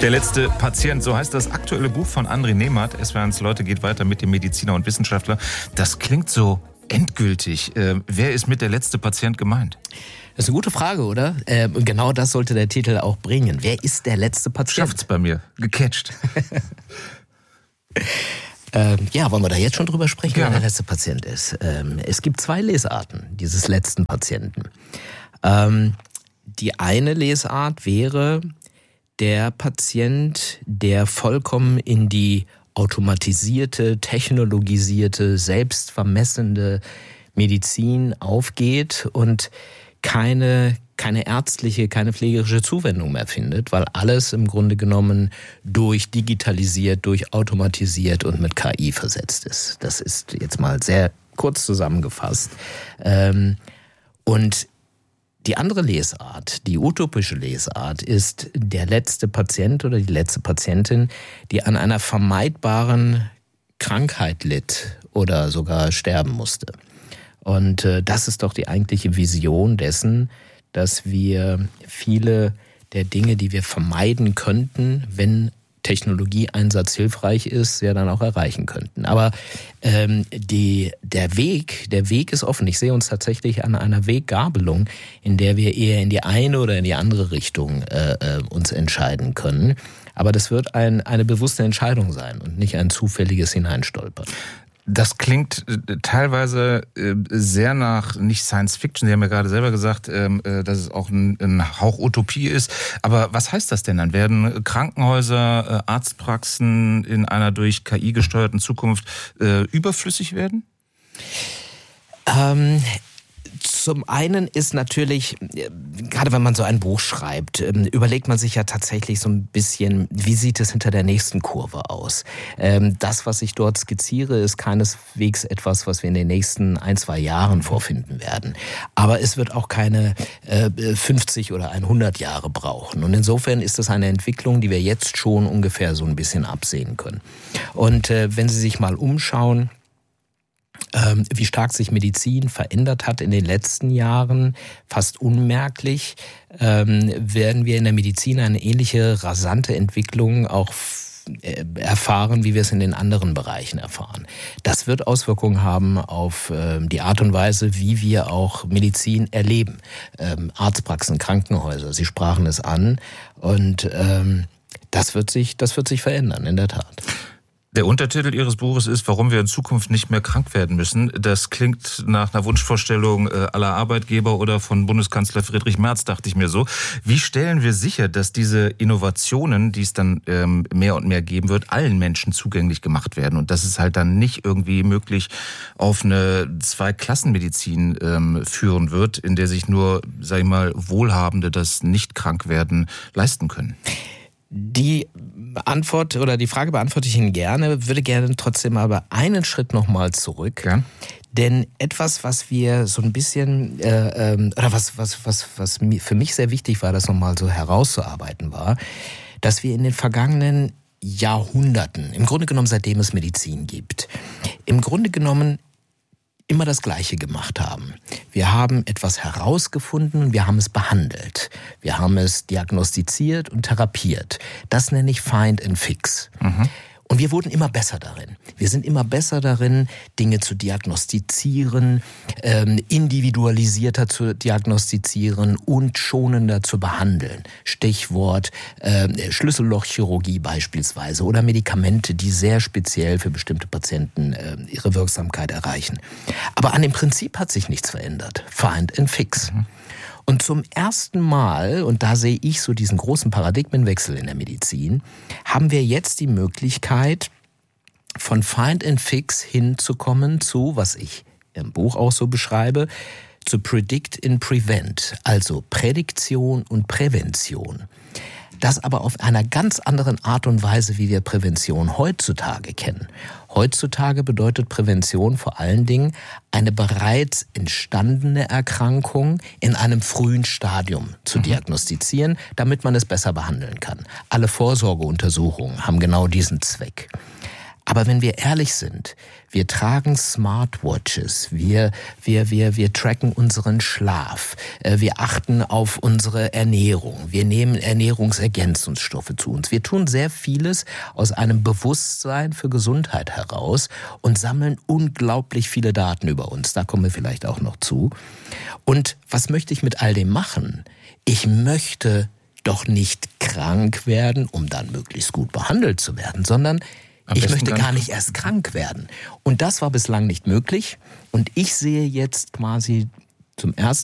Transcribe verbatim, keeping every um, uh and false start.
Der letzte Patient, so heißt das aktuelle Buch von André Nehmert. S W R eins Leute geht weiter mit dem Mediziner und Wissenschaftler. Das klingt so endgültig. Äh, wer ist mit der letzte Patient gemeint? Das ist eine gute Frage, oder? Äh, genau das sollte der Titel auch bringen. Wer ist der letzte Patient? Schafft's bei mir. Gecatcht. ähm, ja, wollen wir da jetzt schon drüber sprechen, ja. wer der letzte Patient ist? Ähm, es gibt zwei Lesarten dieses letzten Patienten. Ähm, die eine Lesart wäre der Patient, der vollkommen in die automatisierte, technologisierte, selbstvermessende Medizin aufgeht und keine, keine ärztliche, keine pflegerische Zuwendung mehr findet, weil alles im Grunde genommen durch digitalisiert, durch automatisiert und mit K I versetzt ist. Das ist jetzt mal sehr kurz zusammengefasst. Und die andere Lesart, die utopische Lesart, ist der letzte Patient oder die letzte Patientin, die an einer vermeidbaren Krankheit litt oder sogar sterben musste. Und äh, das ist doch die eigentliche Vision dessen, dass wir viele der Dinge, die wir vermeiden könnten, wenn Technologieeinsatz hilfreich ist, ja dann auch erreichen könnten. Aber ähm, die, der Weg, der Weg ist offen. Ich sehe uns tatsächlich an einer Weggabelung, in der wir eher in die eine oder in die andere Richtung äh, uns entscheiden können. Aber das wird ein, eine bewusste Entscheidung sein und nicht ein zufälliges Hineinstolpern. Das klingt äh, teilweise äh, sehr nach, nicht Science Fiction, Sie haben ja gerade selber gesagt, äh, dass es auch ein, ein Hauch Utopie ist. Aber was heißt das denn dann? Werden Krankenhäuser, äh, Arztpraxen in einer durch K I gesteuerten Zukunft äh, überflüssig werden? Ähm... Zum einen ist natürlich, gerade wenn man so ein Buch schreibt, überlegt man sich ja tatsächlich so ein bisschen, wie sieht es hinter der nächsten Kurve aus? Das, was ich dort skizziere, ist keineswegs etwas, was wir in den nächsten ein, zwei Jahren vorfinden werden. Aber es wird auch keine fünfzig oder hundert Jahre brauchen. Und insofern ist das eine Entwicklung, die wir jetzt schon ungefähr so ein bisschen absehen können. Und wenn Sie sich mal umschauen, wie stark sich Medizin verändert hat in den letzten Jahren, fast unmerklich, werden wir in der Medizin eine ähnliche rasante Entwicklung auch erfahren, wie wir es in den anderen Bereichen erfahren. Das wird Auswirkungen haben auf die Art und Weise, wie wir auch Medizin erleben. Arztpraxen, Krankenhäuser, Sie sprachen es an, und das wird sich, das wird sich verändern, in der Tat. Der Untertitel Ihres Buches ist, warum wir in Zukunft nicht mehr krank werden müssen. Das klingt nach einer Wunschvorstellung aller Arbeitgeber oder von Bundeskanzler Friedrich Merz, dachte ich mir so. Wie stellen wir sicher, dass diese Innovationen, die es dann mehr und mehr geben wird, allen Menschen zugänglich gemacht werden und dass es halt dann nicht irgendwie möglich auf eine Zweiklassenmedizin führen wird, in der sich nur, sag ich mal, Wohlhabende das Nicht-Krankwerden leisten können? Die Antwort oder die Frage beantworte ich Ihnen gerne, würde gerne trotzdem aber einen Schritt nochmal zurück. Ja. Denn etwas, was wir so ein bisschen, äh, ähm, oder was, was, was, was für mich sehr wichtig war, das nochmal so herauszuarbeiten war, dass wir in den vergangenen Jahrhunderten, im Grunde genommen seitdem es Medizin gibt, im Grunde genommen immer das Gleiche gemacht haben. Wir haben etwas herausgefunden und wir haben es behandelt. Wir haben es diagnostiziert und therapiert. Das nenne ich Find and Fix. Mhm. Und wir wurden immer besser darin. Wir sind immer besser darin, Dinge zu diagnostizieren, ähm, individualisierter zu diagnostizieren und schonender zu behandeln. Stichwort äh, Schlüssellochchirurgie beispielsweise oder Medikamente, die sehr speziell für bestimmte Patienten äh, ihre Wirksamkeit erreichen. Aber an dem Prinzip hat sich nichts verändert. Find and Fix. Mhm. Und zum ersten Mal, und da sehe ich so diesen großen Paradigmenwechsel in der Medizin, haben wir jetzt die Möglichkeit, von Find and Fix hinzukommen zu, was ich im Buch auch so beschreibe, zu Predict and Prevent, also Prädiktion und Prävention. Das aber auf einer ganz anderen Art und Weise, wie wir Prävention heutzutage kennen. Heutzutage bedeutet Prävention vor allen Dingen eine bereits entstandene Erkrankung in einem frühen Stadium zu mhm. diagnostizieren, damit man es besser behandeln kann. Alle Vorsorgeuntersuchungen haben genau diesen Zweck. Aber wenn wir ehrlich sind, wir tragen Smartwatches, wir, wir, wir, wir tracken unseren Schlaf, wir achten auf unsere Ernährung, wir nehmen Ernährungsergänzungsstoffe zu uns. Wir tun sehr vieles aus einem Bewusstsein für Gesundheit heraus und sammeln unglaublich viele Daten über uns. Da kommen wir vielleicht auch noch zu. Und was möchte ich mit all dem machen? Ich möchte doch nicht krank werden, um dann möglichst gut behandelt zu werden, sondern Am ich möchte gar nicht erst krank werden. Und das war bislang nicht möglich. Und ich sehe jetzt quasi zum ersten